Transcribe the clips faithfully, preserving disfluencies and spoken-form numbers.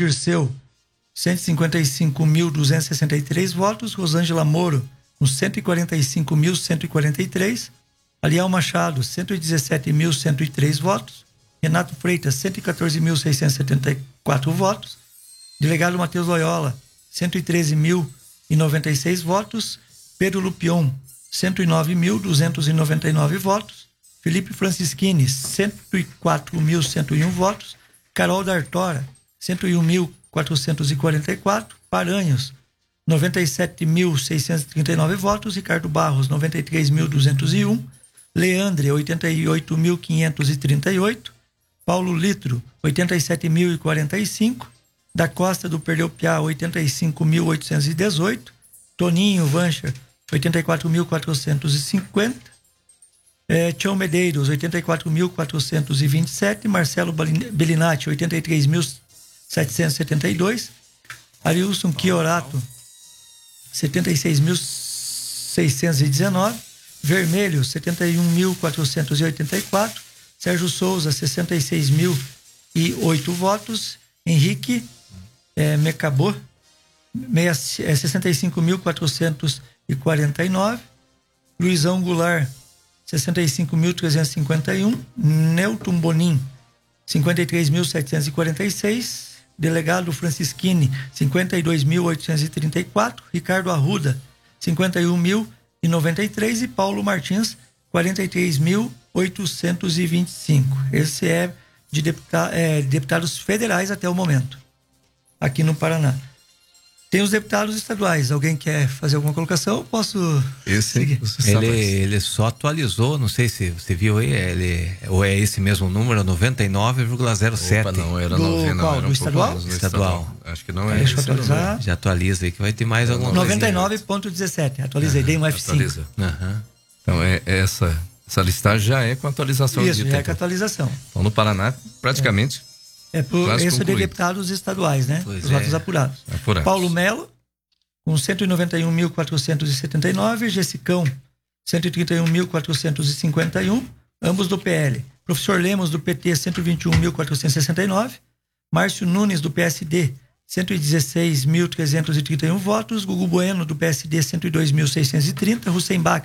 Dirceu, cento e cinquenta e cinco mil duzentos e sessenta e três votos. Rosângela Moro, com cento e quarenta e cinco mil cento e quarenta e três. Aliel Machado, cento e dezessete mil cento e três votos. Renato Freitas, cento e quatorze mil seiscentos e setenta e quatro votos. Delegado Matheus Loyola, cento e treze mil e noventa e seis votos. Pedro Lupion, cento e nove mil duzentos e noventa e nove votos. Felipe Francischini, cento e quatro mil cento e um votos. Carol D'Artora, cento e um mil quatrocentos e quarenta e quatro. Paranhos, noventa e sete mil seiscentos e trinta e nove votos. Ricardo Barros, noventa e três mil duzentos e um. Leandre, oitenta e oito mil quinhentos e trinta e oito. Paulo Litro, oitenta e sete mil e quarenta e cinco. Da Costa do Perdeu Piá, oitenta e cinco mil oitocentos e dezoito. Toninho Vancher, oitenta e quatro mil quatrocentos e cinquenta. É, Tião Medeiros, oitenta e quatro mil quatrocentos e vinte e sete. Marcelo Bellinati, oitenta e três mil setecentos e setenta e dois. Arilson Chiorato, setenta e seis mil seiscentos e dezenove. Vermelho, setenta e um mil quatrocentos e oitenta e quatro. Sérgio Souza, sessenta e seis mil e oito votos. Henrique é, Mecabô, é, sessenta e cinco mil quatrocentos e quarenta e nove. Luizão Goulart, sessenta e cinco mil trezentos e cinquenta e um. Nelton Bonin, cinquenta e três mil setecentos e quarenta e seis. Delegado Francischini, cinquenta e dois mil oitocentos e trinta e quatro. Ricardo Arruda, cinquenta e um mil e noventa e três. E Paulo Martins, quarenta e três mil oitocentos e vinte e cinco. Esse é de deputa, é, deputados federais até o momento, aqui no Paraná. Tem os deputados estaduais. Alguém quer fazer alguma colocação? Eu posso esse, seguir? Ele, ele só atualizou, não sei se você viu aí, ele, ou é esse mesmo número, noventa e nove vírgula zero sete. Opa, não, era do, noventa, não, qual, era do um estadual? pouco, Estadual. estadual. Acho que não é. Deixa eu atualizar. Já atualiza aí que vai ter mais alguma coisa. noventa e nove vírgula dezessete. Atualizei, uhum, dei um F cinco. Atualiza. Uhum. Então, é, é essa, essa listagem já é com atualização. Isso, de já tempo. é com atualização. Então, no Paraná, praticamente... É, é por esse de deputados estaduais, né? Pois Os é. votos apurados. apurados. Paulo Melo, com cento e noventa e um mil quatrocentos e setenta e nove. Jessicão, cento e trinta e um mil quatrocentos e cinquenta e um. Ambos do P L. Professor Lemos, do P T, cento e vinte e um mil quatrocentos e sessenta e nove. Márcio Nunes, do P S D, cento e dezesseis mil trezentos e trinta e um votos. Gugu Bueno, do P S D, cento e dois mil seiscentos e trinta. Hussein Bach,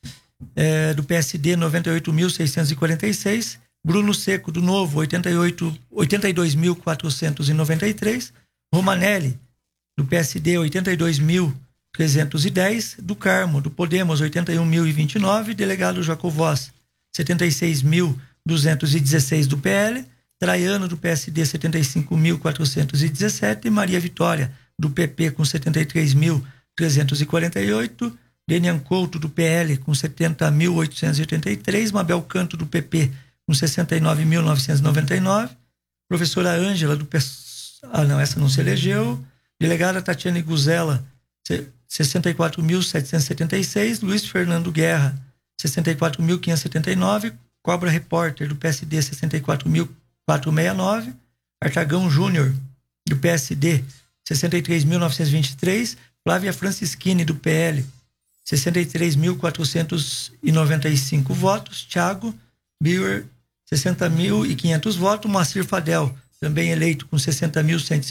é, do P S D, noventa e oito mil seiscentos e quarenta e seis. Bruno Seco, do Novo, oitenta e oito, oitenta e dois mil quatrocentos e noventa e três. Romanelli, do P S D, oitenta e dois mil trezentos e dez. Do Carmo, do Podemos, oitenta e um mil e vinte e nove. Delegado Jacovós, setenta e seis mil duzentos e dezesseis do P L. Traiano, do P S D, setenta e cinco mil quatrocentos e dezessete. Maria Vitória, do P P, com setenta e três mil trezentos e quarenta e oito. Denian Couto, do P L, com setenta mil oitocentos e oitenta e três. Mabel Canto, do P P, com sessenta e nove mil novecentos e noventa e nove. Professora Ângela, do P S... Ah, não, essa não se elegeu. Delegada Tatiane Guzela, sessenta e quatro mil setecentos e setenta e seis. Luiz Fernando Guerra, sessenta e quatro mil quinhentos e setenta e nove. Cobra Repórter, do P S D, sessenta e quatro mil quatrocentos e sessenta e nove. Artagão Júnior, do P S D, sessenta e três mil novecentos e vinte e três. Flávia Francischini, do P L, sessenta e três mil quatrocentos e noventa e cinco votos. Thiago Bauer, sessenta mil e quinhentos votos. Moacir Fadel, também eleito com sessenta mil cento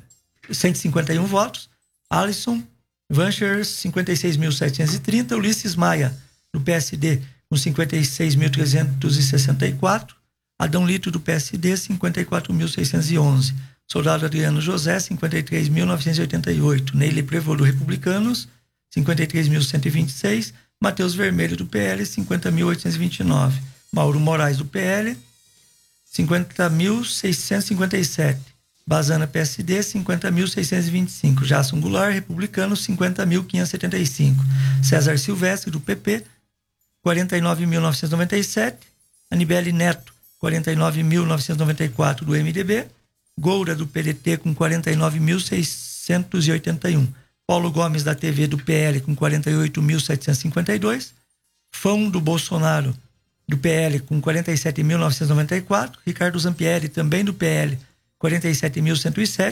e cinquenta e um votos. Alisson Vancher, cinquenta e seis mil setecentos e trinta. Ulisses Maia, do P S D, com cinquenta e seis mil trezentos e sessenta e quatro. Adão Lito, do P S D, cinquenta e quatro mil seiscentos e onze. Soldado Adriano José, cinquenta e três mil novecentos e oitenta e oito. Neile Prevô, do Republicanos, cinquenta e três mil cento e vinte e seis. Matheus Vermelho, do P L, cinquenta mil oitocentos e vinte e nove. Mauro Moraes, do P L, cinquenta mil seiscentos e cinquenta e sete. Bazana, P S D, cinquenta mil seiscentos e vinte e cinco. Jason Goulart, Republicano, cinquenta mil quinhentos e setenta e cinco. César Silvestre, do P P, quarenta e nove mil novecentos e noventa e sete. Anibele Neto, quarenta e nove mil novecentos e noventa e quatro, do M D B. Goura, do P D T, com quarenta e nove mil seiscentos e oitenta e um. Paulo Gomes, da T V, do P L, com quarenta e oito mil setecentos e cinquenta e dois. Fão, do Bolsonaro, do P L, com quarenta e sete mil novecentos e noventa e quatro. Ricardo Zampieri, também do P L, quarenta e sete mil cento e sete.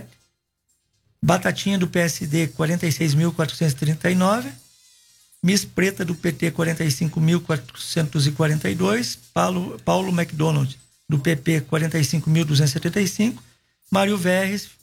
Batatinha, do P S D, quarenta e seis mil quatrocentos e trinta e nove. Miss Preta, do P T, quarenta e cinco mil quatrocentos e quarenta e dois. Paulo, Paulo McDonald, do P P, quarenta e cinco mil duzentos e setenta e cinco. Mário Verres,